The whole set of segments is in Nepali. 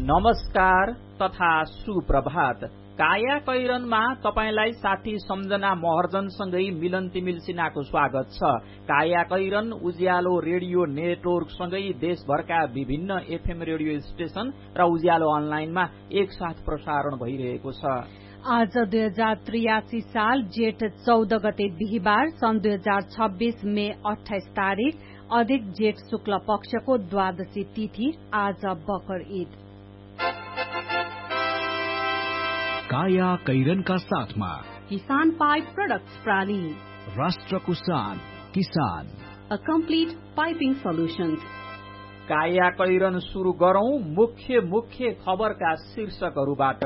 नमस्कार तथा सुप्रभात। काया कैरनमा तपाईलाई साथी सम्झना महर्जनसँगै मिलन तिमिल सिन्हाको स्वागत छ। काया कैरन उज्यालो रेडियो नेटवर्कसँगै देशभरका विभिन्न एफएम रेडियो स्टेशन र उज्यालो अनलाइनमा एकसाथ प्रसारण भइरहेको छ। आज 2083 साल जेठ 14 गते बिहीबार सन् 2026 मे 28 तारिक अधिक जेठ शुक्ल पक्षको द्वादशी तिथि। आज बकर ईद। काया कैरनका साथमा किसान पाइप प्रोडक्ट्स प्राली, राष्ट्रको शान किसान, अ कम्प्लिट पाइपिङ सोल्युशन्स। काया कैरन सुरु गरौं मुख्य खबरका शीर्षकहरूबाट।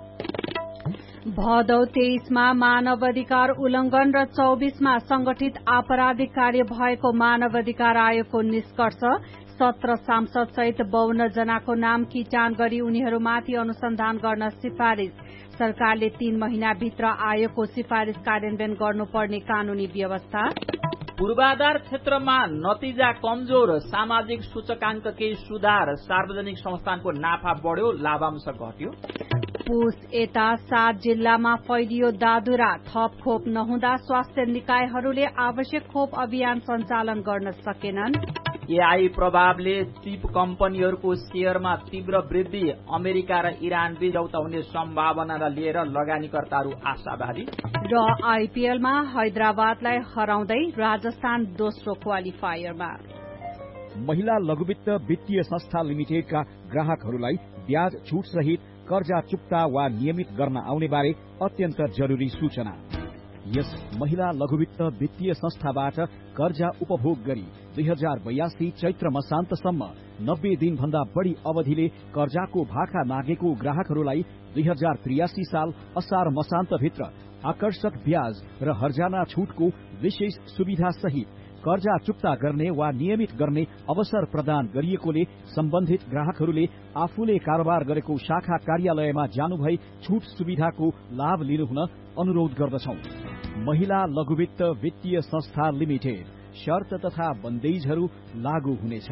भदौ 23मा मानव अधिकार उल्लंघन र 24मा संगठित आपराधिक कार्य भएको मानव अधिकार आयोगको निष्कर्ष। 17 सांसद सहित 52 जनाको नाम किटान गरी उनीहरूमाथि अनुसन्धान गर्न सिफारिश। सरकारले 3 महिनाभित्र आयोगको सिफारिश कार्यान्वयन गर्नुपर्ने कानूनी व्यवस्था। पूर्वाधार क्षेत्रमा नतिजा कमजोर, सामाजिक सूचकांक केही सुधार, सार्वजनिक संस्थानको नाफा बढ्यो, लाभांश घट्यो। पुस यता 7 जिल्लामा फैलियो दादुरा, थप खोप नहुँदा स्वास्थ्य निकायहरूले आवश्यक खोप अभियान सञ्चालन गर्न सकेनन्। एआई प्रभावले चिप कम्पनीहरूको शेयरमा तीव्र वृद्धि, अमेरिका र इरान बीच औता हुने सम्भावनालाई लिएर लगानीकर्ताहरू आशावादी। र आईपीएलमा हैदराबादलाई हराउँदै राजस्थान दोस्रो क्वालिफायरमा। महिला लघुवित्त वित्तीय संस्था लिमिटेडका ग्राहकहरूलाई ब्याज छुट सहित कर्जा चुक्ता वा नियमित गर्न आउने बारे अत्यन्त जरुरी सूचना। यस महिला लघुवित्त वित्तीय संस्थाबाट कर्जा उपभोग गरी 2082 चैत्र मसान्तसम्म 90 दिनभन्दा बढ़ी अवधिले कर्जाको भाका मागेको ग्राहकहरूलाई 2083 साल असार मसान्तभित्र आकर्षक ब्याज र हर्जाना छुटको विशेष सुविधा सहित कर्जा चुक्ता गर्ने वा नियमित गर्ने अवसर प्रदान गरिएकोले सम्बन्धित ग्राहकहरूले आफूले कारोबार गरेको शाखा कार्यालयमा जानुभई छुट सुविधाको लाभ लिनुहुन अनुरोध गर्दछौं। महिला लघुवित्त वित्तीय संस्था लिमिटेड। शर्त तथा बन्देजहरू लागू हुनेछ।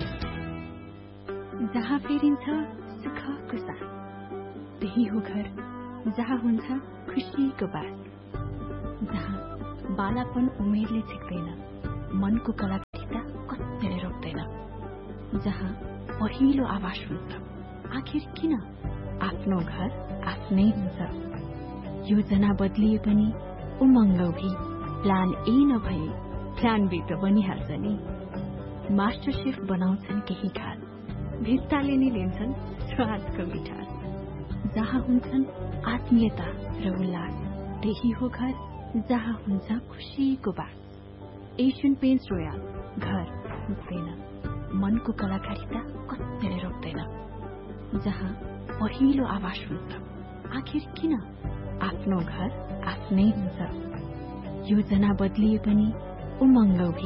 जहाँ फेरिन्छ सुखको साथ, त्यही हो घर जहाँ हुन्छ खुशीको बात, जहाँ बालापन उमेरले छेक्दैन, मनको कलाकारिता कत्तिले रोक्दैन, जहाँ पहिलो आवाज हुन्छ आखिर किन आफ्नो घर आफ्नै हुन्छ। योजना बदलिए पनि उमङ्गौभी, प्लान ए नभए प्लान बी त बनिहाल्छ नि। मास्टर शेफ बनाउँछन् केही खास, भित्ताले नै लिन्छन् स्वादको मिठास, जहाँ हुन्छन् आत्मीयता र उल्लास, त्यही हो घर जहाँ हुन्छ खुशीको बात। एशियन पेन्ट्स रोयल, घर हुँदैन, मनको कलाकारिता कत्तिले रोक्दैन, जहाँ पहिलो आवाज हुन्छ आखिर किन आफ्नो घर आफ्नै हुन्छ। योजना बदलिए पनि उमङ्गौभी,